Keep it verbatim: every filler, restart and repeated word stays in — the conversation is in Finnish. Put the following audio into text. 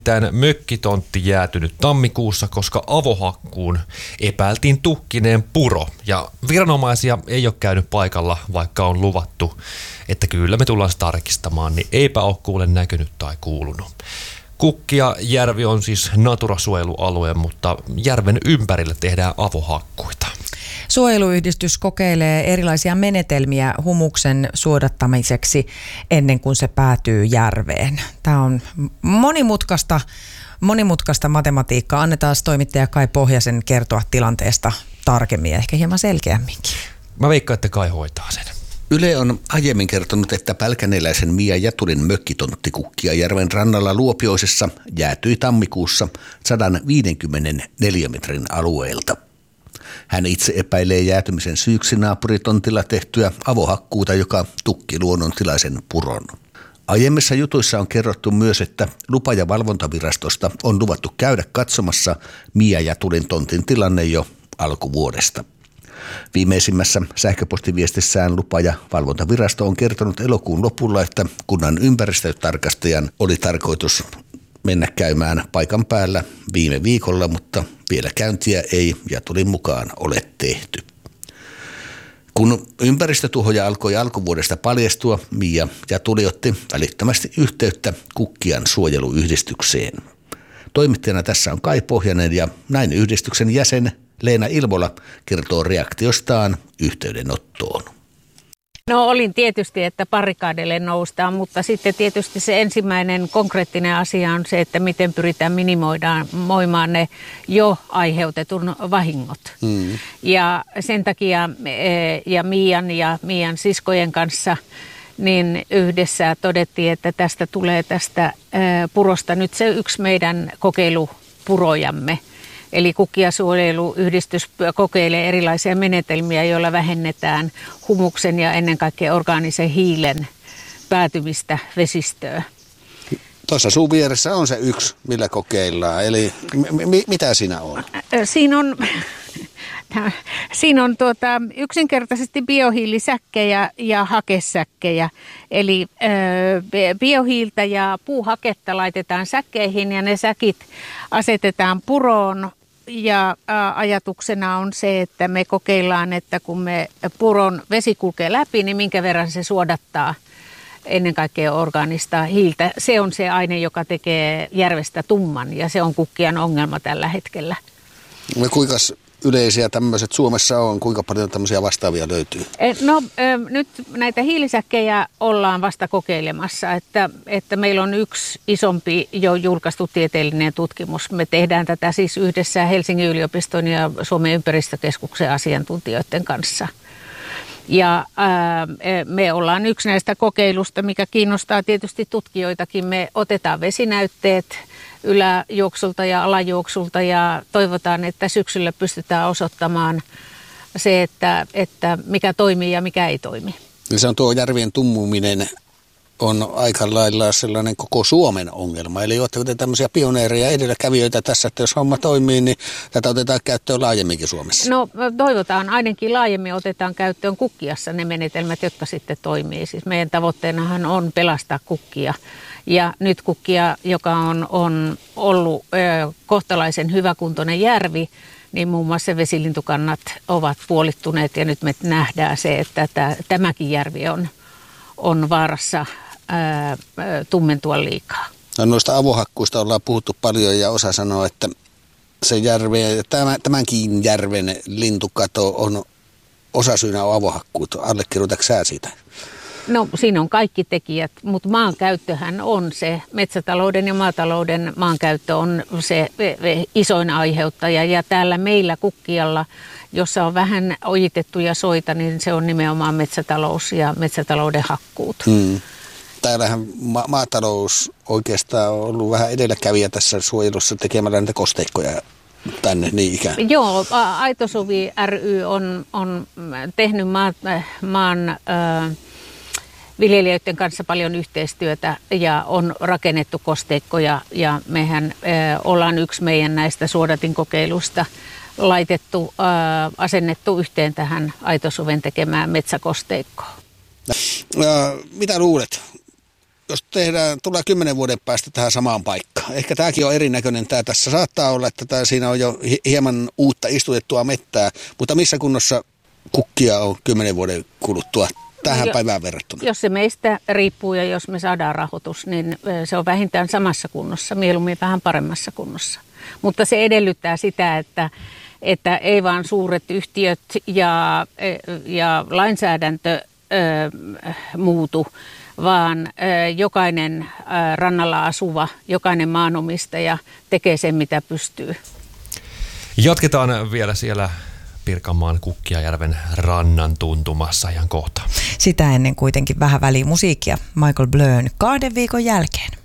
Tämän mökkitontti jäätynyt tammikuussa, koska avohakkuun epäiltiin tukkineen puro. Ja viranomaisia ei ole käynyt paikalla, vaikka on luvattu, että kyllä me tullaan tarkistamaan, niin eipä ole kuule näkynyt tai kuulunut. Kukkiajärvi on siis Natura-suojelualue, mutta järven ympärillä tehdään avohakkuita. Suojeluyhdistys kokeilee erilaisia menetelmiä humuksen suodattamiseksi ennen kuin se päätyy järveen. Tämä on monimutkaista, monimutkaista matematiikkaa. Annetaan toimittaja Kai Pohjasen kertoa tilanteesta tarkemmin ja ehkä hieman selkeämminkin. Mä veikkaan, että Kai hoitaa sen. Yle on aiemmin kertonut, että pälkäneläisen Mia Jätulin mökkitontti Kukkiajärven rannalla Luopioisessa jäätyi tammikuussa sata viisikymmentä neliömetrin alueelta. Hän itse epäilee jäätymisen syyksi naapuritontilla tehtyä avohakkuuta, joka tukki luonnontilaisen puron. Aiemmissa jutuissa on kerrottu myös, että lupa- ja valvontavirastosta on luvattu käydä katsomassa Mia Jätulin tontin tilanne jo alkuvuodesta. Viimeisimmässä sähköpostiviestissään lupa- ja valvontavirasto on kertonut elokuun lopulla, että kunnan ympäristötarkastajan oli tarkoitus mennä käymään paikan päällä viime viikolla, mutta vielä käyntiä ei Jätulin mukaan ole tehty. Kun ympäristötuhoja alkoi alkuvuodesta paljastua, Mia Jätuli otti välittömästi yhteyttä Kukkian suojeluyhdistykseen. Toimittajana tässä on Kai Pohjanen ja näin yhdistyksen jäsen Leena Ilvola kertoo reaktiostaan yhteydenottoon. No olin tietysti, että barrikaadille noustaan, mutta sitten tietysti se ensimmäinen konkreettinen asia on se, että miten pyritään minimoimaan ne jo aiheutetun vahingot. Mm. Ja sen takia ja Mian ja Mian siskojen kanssa niin yhdessä todettiin, että tästä tulee tästä purosta nyt se yksi meidän kokeilupurojamme. Eli Kukkiasuojeluyhdistys kokeilee erilaisia menetelmiä, joilla vähennetään humuksen ja ennen kaikkea orgaanisen hiilen päätymistä vesistöön. Tuossa sun vieressä on se yksi, millä kokeillaan. Eli m- mitä siinä on? Siinä on, siinä on tuota, yksinkertaisesti biohiilisäkkejä ja hakesäkkejä. Eli ö, biohiiltä ja puuhaketta laitetaan säkkeihin ja ne säkit asetetaan puroon. Ja ä, ajatuksena on se, että me kokeillaan, että kun me puron vesi kulkee läpi, niin minkä verran se suodattaa ennen kaikkea orgaanista hiiltä. Se on se aine, joka tekee järvestä tumman ja se on Kukkian ongelma tällä hetkellä. No, kuinka yleisiä tämmöiset Suomessa on? Kuinka paljon tämmöisiä vastaavia löytyy? No nyt näitä hiilisäkkejä ollaan vasta kokeilemassa, että, että meillä on yksi isompi jo julkaistu tieteellinen tutkimus. Me tehdään tätä siis yhdessä Helsingin yliopiston ja Suomen ympäristökeskuksen asiantuntijoiden kanssa. Ja ää, me ollaan yksi näistä kokeilusta, mikä kiinnostaa tietysti tutkijoitakin. Me otetaan vesinäytteet yläjuoksulta ja alajuoksulta ja toivotaan, että syksyllä pystytään osoittamaan se, että, että mikä toimii ja mikä ei toimi. Se on tuo järvien tummuminen on aika lailla sellainen koko Suomen ongelma. Eli oletteko te tämmöisiä pioneereja edelläkävijöitä tässä, että jos homma toimii, niin tätä otetaan käyttöön laajemminkin Suomessa? No toivotaan, ainakin laajemmin otetaan käyttöön Kukkiassa ne menetelmät, jotka sitten toimii. Siis meidän tavoitteenahan on pelastaa Kukkia. Ja nyt Kukkia, joka on, on ollut ö, kohtalaisen hyväkuntoinen järvi, niin muun muassa vesilintukannat ovat puolittuneet ja nyt me nähdään se, että tämä, tämäkin järvi on, on vaarassa ää, tummentua liikaa. No, noista avohakkuista ollaan puhuttu paljon ja osa sanoo, että se järve, tämänkin järven lintukato on osasyynä on avohakkuut. Allekirjoitatko sä sitä? No siinä on kaikki tekijät, mutta maankäyttöhän on se, metsätalouden ja maatalouden maankäyttö on se isoin aiheuttaja. Ja täällä meillä Kukkialla, jossa on vähän ojitettuja soita, niin se on nimenomaan metsätalous ja metsätalouden hakkuut. Hmm. Täällähän ma- maatalous oikeastaan on ollut vähän edelläkävijä tässä suojelussa tekemällä näitä kosteikkoja tänne niin ikään. Joo, Aitosuvi ry on, on tehnyt maa, maan... Äh, viljelijöiden kanssa paljon yhteistyötä ja on rakennettu kosteikkoja ja mehän ö, ollaan yksi meidän näistä suodatinkokeilusta laitettu, ö, asennettu yhteen tähän Aitosuven tekemään metsäkosteikkoon. Ja, mitä luulet? jos tehdään, tulee kymmenen vuoden päästä tähän samaan paikkaan. Ehkä tämäkin on erinäköinen. Tämä tässä saattaa olla, että tämä siinä on jo hieman uutta istutettua mettää, mutta missä kunnossa kukkia on kymmenen vuoden kuluttua tähän jo, päivään verrattuna? Jos se meistä riippuu ja jos me saadaan rahoitus, niin se on vähintään samassa kunnossa, mieluummin vähän paremmassa kunnossa. Mutta se edellyttää sitä, että, että ei vaan suuret yhtiöt ja, ja lainsäädäntö ö, muutu, vaan ö, jokainen ö, rannalla asuva, jokainen maanomistaja tekee sen, mitä pystyy. Jatketaan vielä siellä Pirkanmaan Kukkiajärven rannan tuntumassa ihan kohta. Sitä ennen kuitenkin vähän väliä musiikkia Michael Blön kahden viikon jälkeen.